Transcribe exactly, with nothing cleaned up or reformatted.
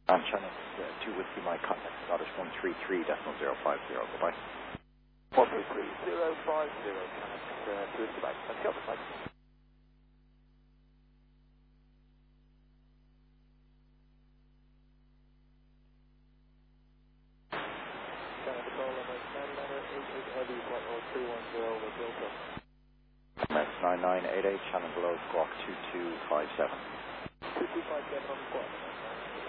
And channel uh, two Whiskey Mike contact Scottish one three three decimal zero five zero. Goodbye. one three three zero five zero, contact uh, two Whiskey Mike. Let's go, Mike. Canada Cola, Mike nine nine eight eight Heavy, flight level three one zero, with Delta. Max nine nine eight eight, channel below squawk two two five seven. two two five seven on squawk.